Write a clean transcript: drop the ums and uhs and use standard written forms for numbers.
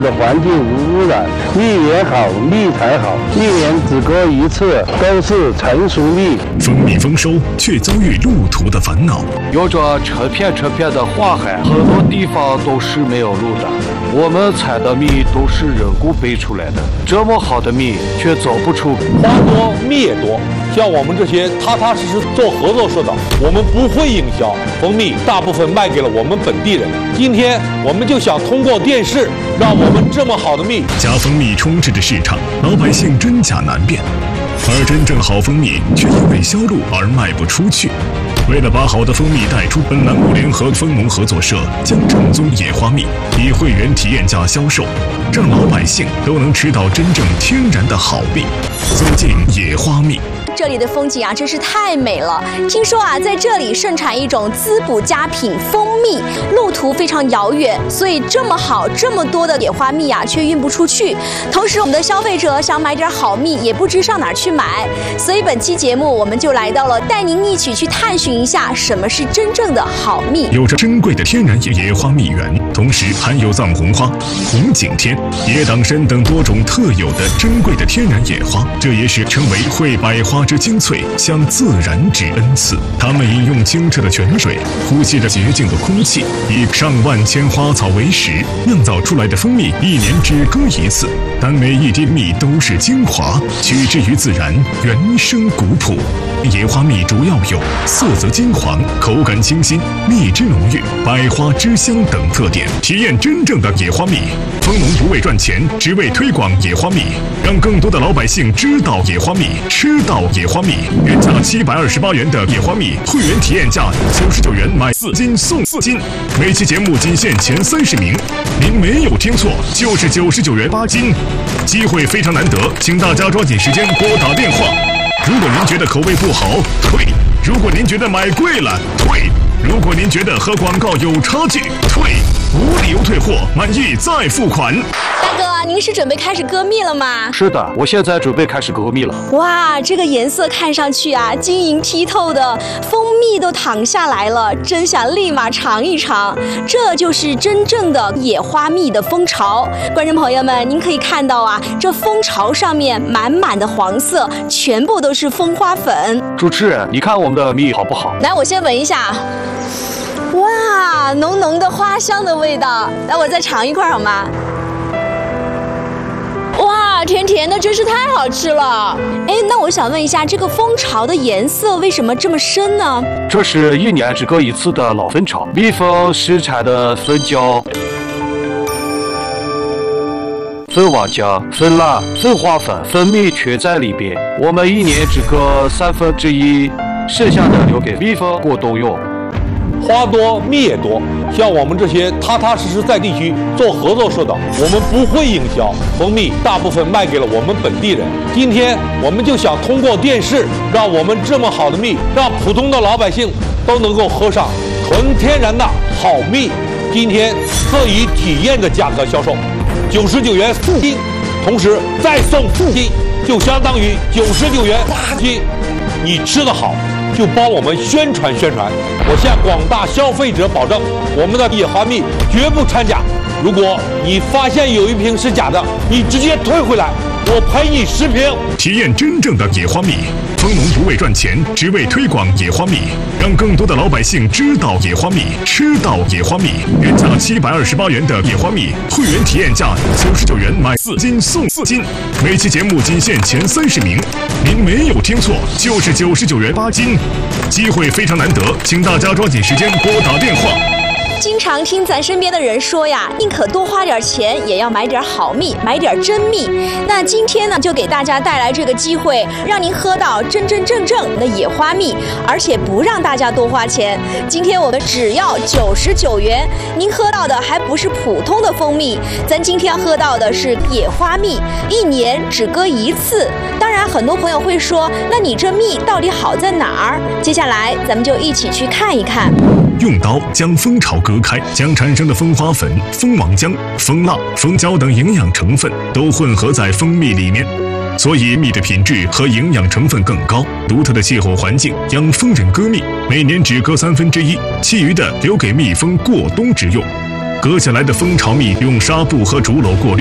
的环境无污染，蜜源好，蜜才好，一年只割一次，都是成熟蜜。 蜂蜜丰收，却遭遇路途的烦恼。 有着成片的花海，很多地方都是没有路的。我们采的蜜都是人工培出来的，这么好的蜜却走不出。 花多蜜也多，像我们这些踏踏实实做合作社的，我们不会营销，蜂蜜大部分卖给了我们本地人。今天我们就想通过电视，让我们这么好的蜜。 假蜂蜜充斥着市场，老百姓真假难辨，而真正好蜂蜜却因为销路而卖不出去。为了把好的蜂蜜带出，本栏目联合蜂盟合作社将正宗野花蜜以会员体验价销售，让老百姓都能吃到真正天然的好蜜。走进野花蜜。 这里的风景啊，真是太美了。听说啊，在这里盛产一种滋补佳品蜂蜜，路途非常遥远，所以这么好、这么多的野花蜜啊，却运不出去。同时，我们的消费者想买点好蜜，也不知上哪儿去买。所以本期节目，我们就来到了，带您一起去探寻一下什么是真正的好蜜。 有着珍贵的天然野花蜜源，同时含有藏红花、红景天、野党参等多种特有的珍贵的天然野花，这也是成为会百花之精粹，向自然之恩赐。它们饮用清澈的泉水，呼吸着洁净的空气，以上万千花草为食，酿造出来的蜂蜜一年只割一次，但每一滴蜜都是精华，取之于自然，原生古朴。野花蜜主要有色泽金黄、口感清新、蜜汁浓郁、百花之香等特点。体验真正的野花蜜，蜂农不为赚钱，只为推广野花蜜，让更多的老百姓知道野花蜜，吃到野花蜜。原价728元的野花蜜，会员体验价99元，买4斤送4斤。每期节目仅限前30名，您没有听错，就是99元8斤。机会非常难得，请大家抓紧时间拨打电话。如果您觉得口味不好，退；如果您觉得买贵了，退；如果您觉得和广告有差距，退。无理由退货，满意再付款。 大哥，您是准备开始割蜜了吗？ 是的，我现在准备开始割蜜了。 哇，这个颜色看上去啊，晶莹剔透的，蜂蜜都淌下来了，真想立马尝一尝。这就是真正的野花蜜的蜂巢。观众朋友们，您可以看到啊，这蜂巢上面满满的黄色，全部都是蜂花粉。 主持人，你看我们的蜜好不好？ 来，我先闻一下。哇，浓浓的花香的味道，来我再尝一块好吗？哇，甜甜的，真是太好吃了。哎，那我想问一下，这个蜂巢的颜色为什么这么深呢？ 这是一年只割一次的老蜂巢，蜜蜂生产的蜂胶、蜂王浆、蜂蜡、蜂花粉、蜂蜜全在里边。我们一年只割1/3，剩下的留给蜜蜂过冬用。 花多蜜也多，像我们这些踏踏实实在地区做合作社的，我们不会营销，蜂蜜大部分卖给了我们本地人。今天我们就想通过电视，让我们这么好的蜜，让普通的老百姓都能够喝上纯天然的好蜜。今天特以体验的价格销售，99元4斤，同时再送4斤，就相当于99元8斤。你吃得好，就帮我们宣传宣传。我向广大消费者保证，我们的野花蜜绝不掺假。如果你发现有一瓶是假的，你直接退回来，我赔你10瓶。 体验真正的野花蜜，蜂农不为赚钱，只为推广野花蜜，让更多的老百姓知道野花蜜，吃到野花蜜。原价728元的野花蜜，会员体验价99元，买4斤送4斤。每期节目仅限前30名，您没有听错，就是99元8斤。机会非常难得，请大家抓紧时间拨打电话。 经常听咱身边的人说呀，宁可多花点钱，也要买点好蜜，买点真蜜。那今天呢，就给大家带来这个机会，让您喝到真真正正的野花蜜，而且不让大家多花钱。今天我们只要99元，您喝到的还不是普通的蜂蜜，咱今天喝到的是野花蜜，一年只割一次。当然，很多朋友会说，那你这蜜到底好在哪儿？接下来咱们就一起去看一看。 用刀将蜂巢割开，将产生的蜂花粉、蜂王浆、蜂蜡、蜂胶等营养成分都混合在蜂蜜里面，所以蜜的品质和营养成分更高。独特的气候环境让蜂人割蜜每年只割1/3，其余的留给蜜蜂过冬之用。 割下来的蜂巢蜜用纱布和竹篓过滤。